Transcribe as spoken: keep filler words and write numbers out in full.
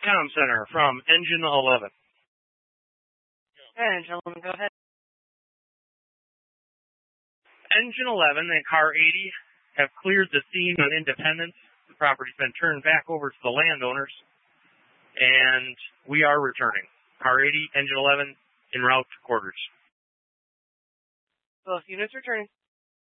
Comm Center from Engine eleven. And gentlemen, go ahead. Engine eleven and Car eighty have cleared the scene on Independence. The property's been turned back over to the landowners, and we are returning. Car eighty, Engine eleven, en route to quarters. Both units returning.